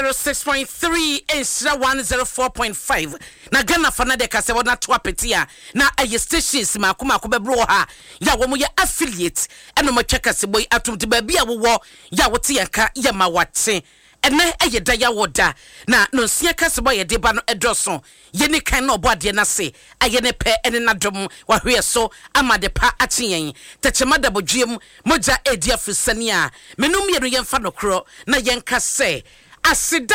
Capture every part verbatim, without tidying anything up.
zero six point three Insra one oh four point five. Na Ghana fana de kase wona to apetia na aye stations makoma ko bebro ha ya wo mo ye affiliate eno mo tweka se boy atum te ba bia wo ya wote yanka ya ma wate ene aye da ya woda na no sia kase boy de ba no edoso ye ni kan na oboade na se aye ne pe ene na dom wa hwe so amade pa acheyen techema da bodwiem moja edi afisani a menum ye no ye mfa no kro na ye nka se asida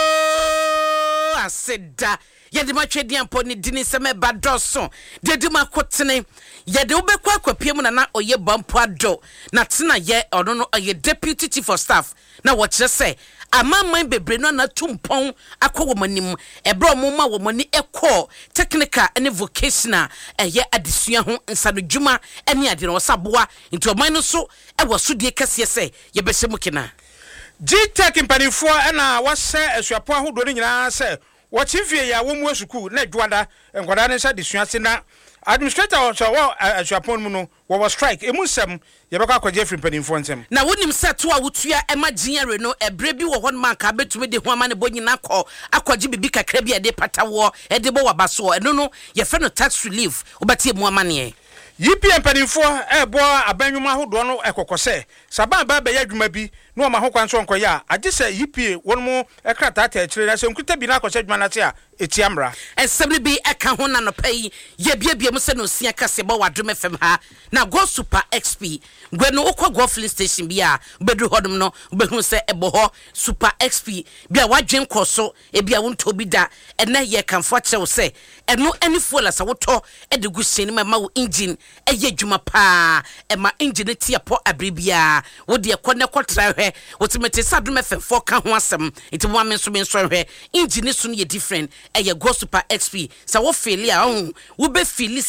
asida yede matwedi ampo ne dini seme badoso dedi makotene yede obekwa akwapiem na na oye bampo ado na tena ye ono no oye deputy chief of staff na wo kire se amamman bebre no na tumpon akwo manim ebro mo ma wo mani ekọ technical and vocational eye adesua ho nsano dwuma ene ade no saboa nti oman no so e wo so die kase se ye behye mukina G-Tech mpanifo na wase asuapo ahodo ne nyina se wɔchifie ya wo mu asuku na dwada nkwada ne sha desuase na administrator so wo asuapo mu no wo strike emu nsem ye bɛkɔ akɔgye free mpanifo nsem na wonim se to a wotua ema ginyare no ebre bi wo hon man ka betumi de ho ama ne bonyina kɔ akɔgye bibi kakra bi ade patawo e de bo wabaso eno no ye fe no tax relief obati emu ama ne U P M mpanifo ebo abanwuma ahodo no ekokose saban ba ba ya dwuma bi no o ma ho kwanso nkoya agye se U P A won mo ekrata ta akire na se nkuta bi na akose dwuma na te a etiamra esebri bi eka ho na no pai ye biabia mu se no sia kase bo wadom F M ha na Go Super X P gwe no okwa Go Filling Station bi a bedru hodom no behu se ebo ho Super X P bi a wadwen koso e bi a wonto bi da ena ye kanfo kyew se eno eni fuel asa woto e de gusieni ma wo engine eye dwuma pa e ma engine tie po abribia wo de ekɔ ne kɔtra hwɛ wotimete sadom F M four ka ho asem enti mo amen so ben so hwɛ engine so no ye different eye Go Super X P sa wo feel a wo be feel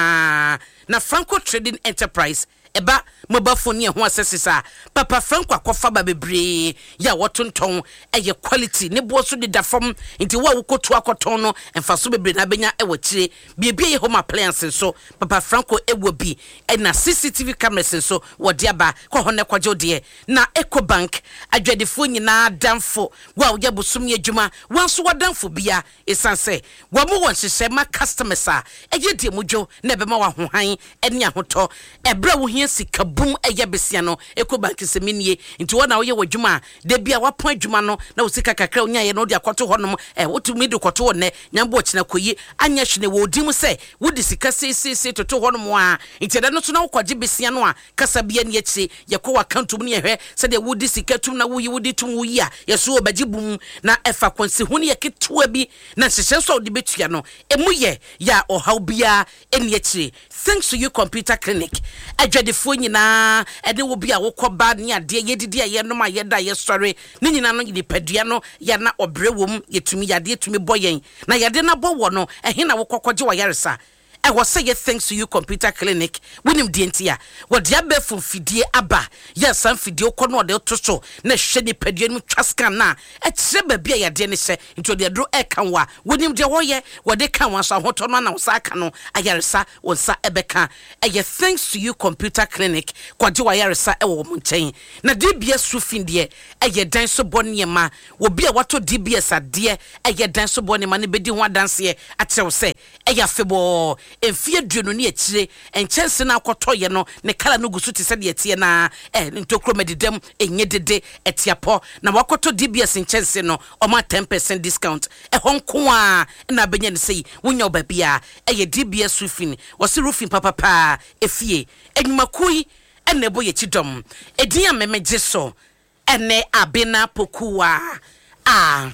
sa na Franco Trading Enterprise eba mobile phone ye ho asesisa papa Franco akofa ba bebre ya wotonton eye quality ne bo so de da fam nti wa wokoto akoton no emfa so bebre na benya e wachire biebie ye home appliance so papa Franco ewo bi e na C C T V cameras so wode aba ko ho ne kwaje de na Ecobank adwadefo nyina danfo wa wo yabosum ye dwuma wanso wadanfo bia esanse wa mo won hyehyɛ ma customers a eye de modwo na be ma wa hohan ene ahoto ebra wo hia sika boom eye besia no Ecobank seminie nti wona wo ye wadwuma de bia wapon adwuma no na wo sika kakra onya ye no de akoto honom eh wotumi de koto ne nyambo kina koyi anya hwene wo dim se wo de sika sesese toto honom a nti da no so na wo kwaje besia no a kasa bia ne akire ye ko account mu ne hwe se de wo de sika tum na wo yi wo de tum wo yi a ye so obaji bum na efa kwanse hu ne ye ketua bi na hyehyɛ so de betua no emu ye ya ohaw bia eni akire thanks to you computer clinic adwadefo nyina ede wo bia wo kɔba ne ade ye didi ye no ma ye da ye sɔre ne nyina no ye padua no ya na obre wom yetumi yade tumi boyen na yade na bo wo no ehe na wo kɔkɔgye wa yaresa I was say thanks to you computer clinic winim dientia wo dia be fu fidie aba yes san fidie ko no de to so na hwe ni padua no twaskan na e kire ba bia yade ne hye into de dro e kan wa winim de wo ye wo de kan wa so hoto no na wo sa aka no ayaresa wo sa ebeka e thanks to you computer clinic kwaje wa yaresa e wo mo nchen na D B S su finde e ye dan so bonne ma wo bia wato D B S ade e ye dan so bonne ma ne bedi ho adanse e atew se e ya febo enfie duonu ne akire enchense na akotoye no ne kala no gusu te se de etie na eh ntokro medidem enye dede etiapo na wakoto D B S enchense no o ma ten percent discount e honko a na benya ne sei wonya obabia e ye D B S roofing wo se roofing papa pa efie enyimakui ene boye chidom edin amemegye so ene abena pokuwa ah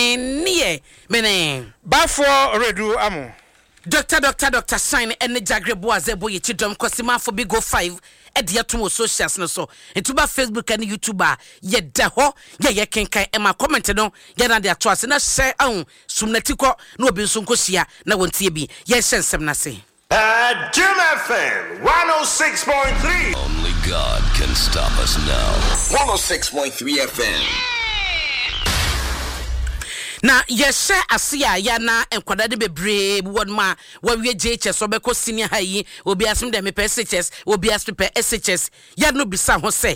wenie mene bafo redu amo Doctor Doctor Doctor Shine and the Jagrebo as a boy chidom Cosima for Big Go five at the Atomo socials no so into Facebook and YouTuber yet daho ya ya kenkai ema commented on yana their trust and I say on sumnetiko no be sunkosia na wontie bi yes sensem na say uh Jim F M one oh six point three Only God can stop us now. one oh six point three F M. Na yeshe asia ya na enkwada de bebre won ma wa wie J H S obeko senior high obi asem de me S H S obi asem pe S H S ya no bisa ho se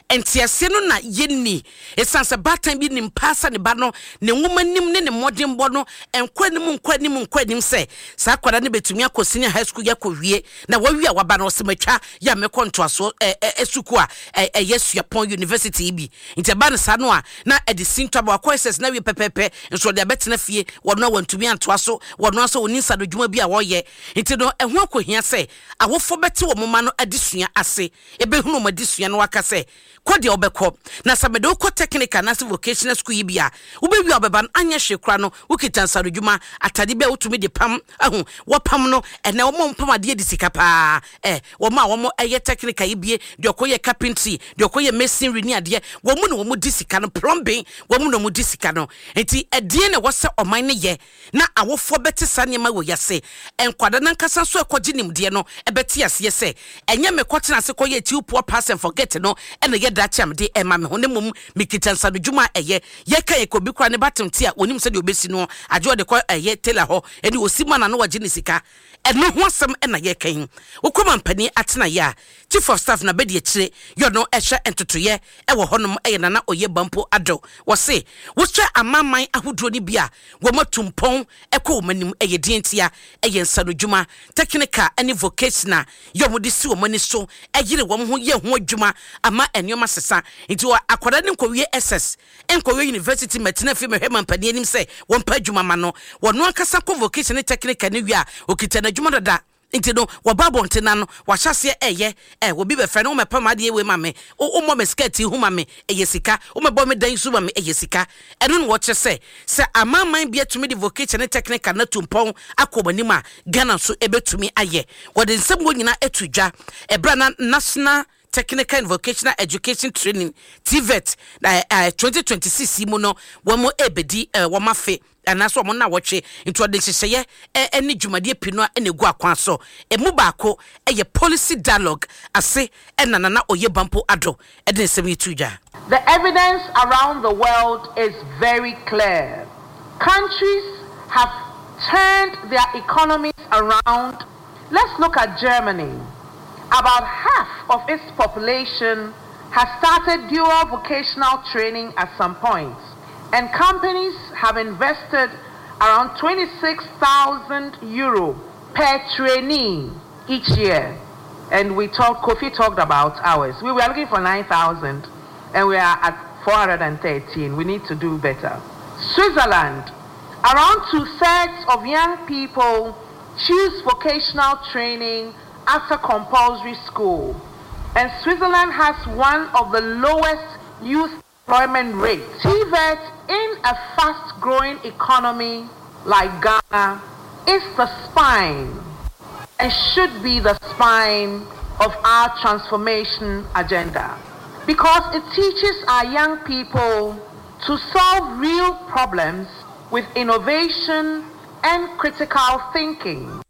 entiase no na yenni esanse batan bi nim pasa ne ba no ne nwoma nim ne ne modern bo no enkwanim nkwanim nkwanim se sa kwada ne betumi akosi high school yakowie na wawi a waba no sematwa ya mekontoaso esuku a eyesua university bi nti ba ne sa no a na edisin twaba courses na wi pepepe nso de betena fie wono wantumi antoaso wono aso oni sa do dwuma bi a woye nti no eho akohia se awofo bete wo moma no adisua ase ebehunu mo adisua no waka se kwade obekọ na sabede ukọ technical na vocational school yi bia ubewi obeba anya hwekura no ukita nsaro dwuma atade bia utumi de pam ahu wo pam no ene wo mpam ade di sika pa eh wo ma wo mo eye technical yi bie de okoye carpentry de okoye masonry ni ade wo mu no wo mu di sika no plumbing wo mu no mu di sika no enti ade ne wo se oman ne ye na awofo bete sanema wo yase enkwada na nkasa so ekogi nimde no ebeti ase se enye mekotena se koye tiu poor pass and forget no ene ye dacham de ema me hone mum mikitansa do dwuma eye ye kan ekobi kra ne batem ti a onim se de obesi no ajo de ko eye tela ho ene osima na no waje ne sika eno ho asem ena ye kan ukoma mpani atena ya chief of staff na bedi akire yo no ehwe entotoye ewo honom eye na na oye bampo ado wo se wo hwe amaman ahodro ni bia wo matumpon ekọ manim eye dientia eye nsano dwuma technical any vocational yo modi si wo mani so eyire wo ho ye ho adwuma ama enioma sesa nti akwada ne nkowie S S enkowie university metena fi mehwema mpani anim se wo mpa adwuma ma no wo no akasa ko vocational technical ne wi a okita na adwuma dada nti no wo babo ntena no wa hyase eye eh wo bi be fe no mepa ma de we ma me o mo me skirt hu ma me eye sika o me bo me dan su ma me eye sika eno no wo che se se amaman bia tumi de vocational technical na tumpon akobanima Ghana so ebetumi aye wo de nsem wo nyina etudwa ebra na national technical and vocational education training T V E T uh, twenty twenty-six mu no wo mo ebedi uh, wo mafe anaso mo na woche into de hyehye ene dwumade pino enegu akwan so emu baako eye policy dialogue ase enana na oye bampo ado ede nsem yitudwa. The evidence around the world is very clear. Countries have turned their economies around. Let's look at Germany. About half of its population has started dual vocational training at some point, and companies have invested around twenty-six thousand euro per trainee each year. And we talked, Kofi talked about ours. We were looking for nine thousand, and we are at four hundred thirteen. We need to do better. Switzerland, around two-thirds of young people choose vocational training after compulsory school, and Switzerland has one of the lowest youth employment rates. T V E T in a fast-growing economy like Ghana is the spine and should be the spine of our transformation agenda, because it teaches our young people to solve real problems with innovation and critical thinking.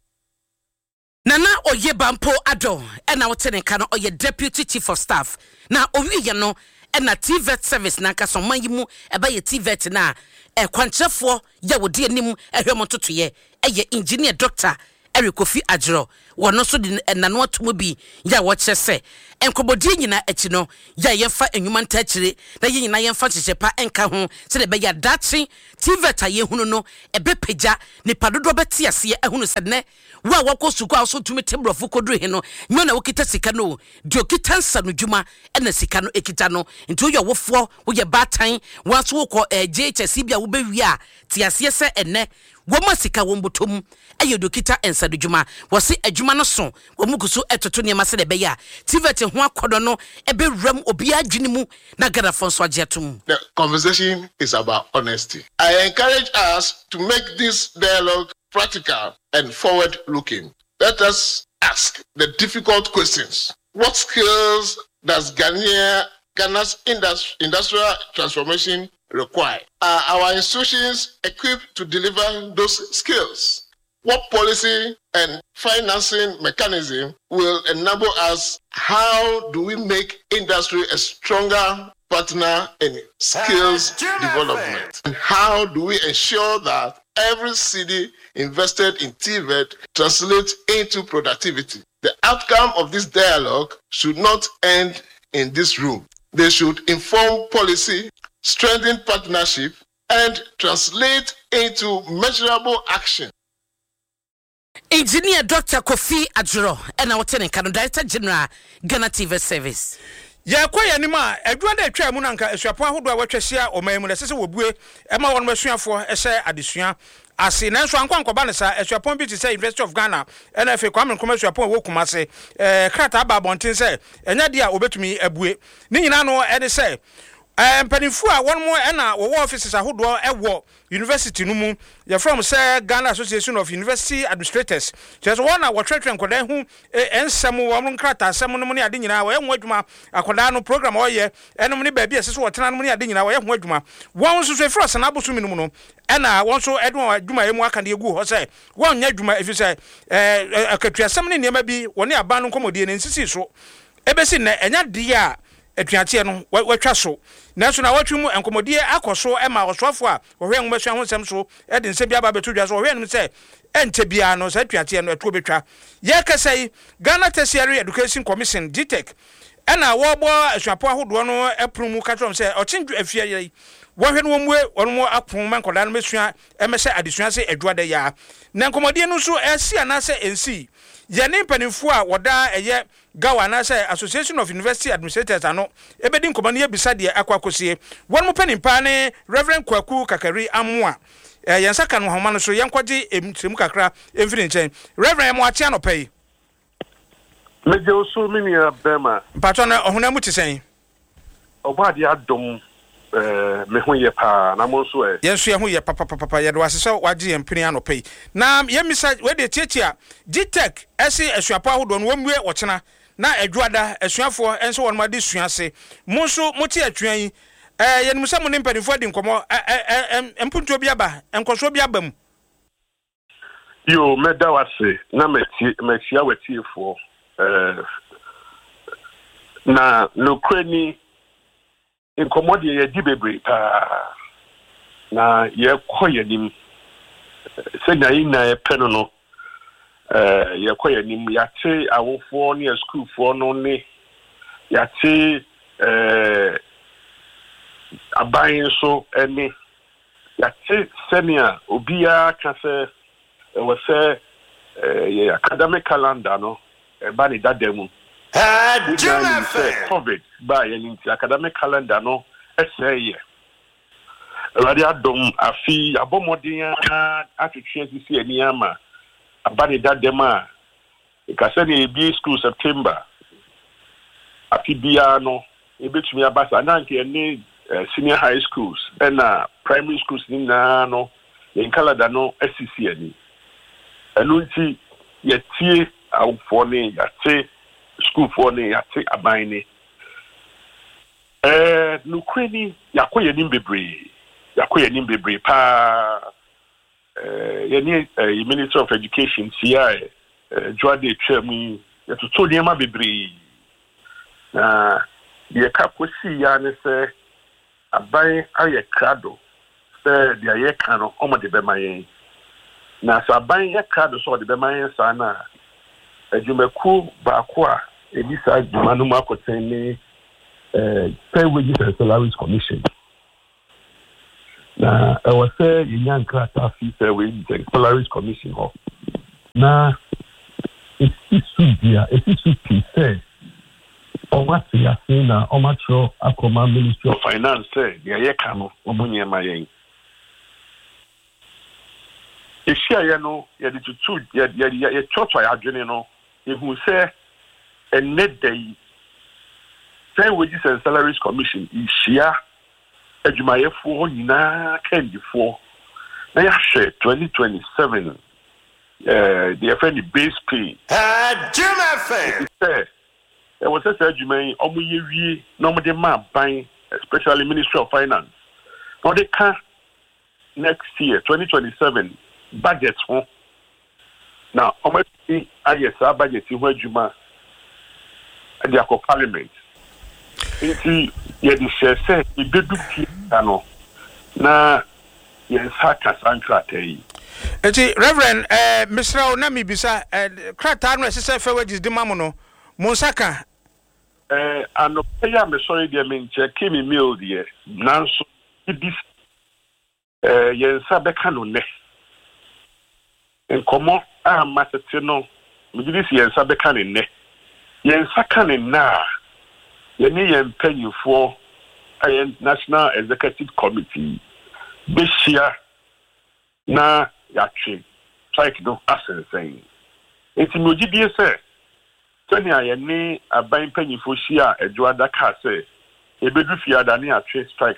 Nana oye bampo ado ena wotene ka no oye deputy chief of staff na owie no ena T V E T service na kaso manyimu eba ye T V E T na e kwantrefo ya wodi anim ehwemo totoye eye engineer doctor Eric Kofi Adjoro wono so de nano atomo bi ya wo kyese enkobodi nyina echi no ya yemfa enwuma nta kire na ye nyina yemfa kyekyepa enka ho se de be ya dachi T V E T ye hunu no ebe peja ne padodo beti ase ehunu se ne wo a wako suku a so tumi tembrofo kodru he no nyo na wokita sika no di okita nsa no dwuma ena sika no ekita no nti wo ye wofo wo ye batan wanso wo ko J H S bia wo be wi a ti ase se enne woma sika wombotom aye dokita ensa do dwuma wo se adwuma no so womukuso etoto ne mase de be ya T V E T ho akodo no ebe ram obi adwene mu na gada fonso ajetum. The conversation is about honesty. I encourage us to make this dialogue practical and forward-looking. Let us ask the difficult questions. What skills does Ghana, Ghana's industri- industrial transformation require? Are our institutions equipped to deliver those skills? What policy and financing mechanism will enable us? How do we make industry a stronger partner in skills development? And how do we ensure that every cedi invested in T V E T translates into productivity? The outcome of this dialogue should not end in this room. They should inform policy, strengthen partnership, and translate into measurable action. Engineer Doctor Kofi Adjuro, and our tenant, Director General, Ghana T V Service. Ya kwa ya nima adwa da atwa mu nanka asuapo ahodo a watwahia o man mu na sese wobue ema won masuafo ehye adesua ase nanso ankwa nkoba ne sa asuapo bi te say University of Ghana N F A Kwame Nkrumah asuapo wo kumase eh krata ba bonten say enya dia obetumi abue ni nyina no ene say eh mpanifu a won mo ena wo offices ahodo ewo university no mu ya from say Ghana Association of University Administrators just one na wotwetwe nkoda hu ensem wo mo nkrata asem no mo ne ade nyina wo ehun adwuma akoda no program wo ye enom ne ba bia sese wo tena no mo ne ade nyina wo ehun adwuma won so so frost na bosu mi no no ena won so edwuma adwuma emu aka de egu ho say won nya adwuma efi say eh akatwa asem ne niema bi wo ne aba no komodie ne nsisi so ebesi na enya de a etuate no watwa so nanso na watwe mu enkomodie akoso e ma osofo a ohwe nwumasu ho nsem so e de nsebia ba beto dwa so ohwe nim se ente bia no sa tuate no eto betwa ye kasai Ghana Tertiary Education Commission G T E C ena wo bo asuapo ahodo no epromu ka trom se ochendu afia ye wohwe no mu wonu mu apon mankoda no mesua emese adesua se adwada ya na enkomodie no so esi anase ensi ye ne mpanimfo a woda eye Gawa na say Association of University Administrators ano ebedi nkomani ebisa de akwakosie won mo panimpa ne Reverend Kwaku Kakari Amoa eh yensa kan ho ma no so yenkwaje emtrem kakra emfiri nchen Reverend mo atia no pay meje oso mini abema pato na ohuna mu tisen obade adom eh me ho ye pa na mo so eh yenso ye ho ye papa papa ye do asese waje empini ano pay na yemisa we de tietia G T E C ese asuapo ahodo no womwe wochena na adwada asuafo enso won ma de suase mo so mo ti atwan yi eh yenum se mo ne mpanifo di nkomo empunto bi aba enkoso bi aba mu yo meda wase na meti metia wetiefo eh na no kreni inkomodi ye di bebre pa na ye koyenim se na ina e peno no eh ye koyenim ya che awofo ne school fo no ne ya che eh abayin so ene ya che senior obia ka se e wo se eh academic calendar no e ba ni dademu ah Juma COVID ba ye ni academic calendar no eseye radio adom afi abomodin atwetwe sisi ani ama abani dadema ikase ni bi school September afi bia no ebetumi abasa na nke ni senior high schools and primary schools ni na no in calendar no S C C ani enu nti yetie awfo ni yate school for ni yate aban ni eh nukreni yakoye ni bebre yakoye ni bebre pa eh yeni Minister of Education C I Joade Twemu yatoto niema bebre na ye kaposi ya ne se aban aye krado se dia ye kano omo de be mayen na so aban ye krado so de be mayen sa na adwumaku ba ko a ebisa adwuma no makoten ni eh Pay Wages and Salaries Commission na e was say yan krata fi Pay Wages and Salaries Commission ho na it's dia it's it's say Oma Siasi na Oma Cho Akoma Ministry of Finance say the Ayekano Omunye Mayen. Ishia yano ya di tutu ya ya ya church wa adwene no ehu say ene day Pay Wages and Salaries Commission ishia adwumayefo nyina kandifo na ya hwe twenty twenty-seven eh the friendly base pay ah Juma fan there was a surgery omu yewie no mo de ma ban especially Ministry of Finance no they can next year twenty twenty-seven budget ho now omu ayesa budget ho adwuma at the parliament nti ye di shese ibedu pia no na yes haka sankrata yi eti Reverend eh Misra na mibisa eh krata no esese Pay Wages di mamu no Monsaka eh ano ya me sorry de me nche kimi meal de nanso ibis eh yensa beka no ne enkomo a masete no me di si yensa beka ne ne yensa ka ne na ye ni yen panyifo ayen National Executive Committee beshia na yatwe strike no asensen enti mo gidie se tani ayeni aban panyifo hia adwoada ka se ebedu fiada ne atwe strike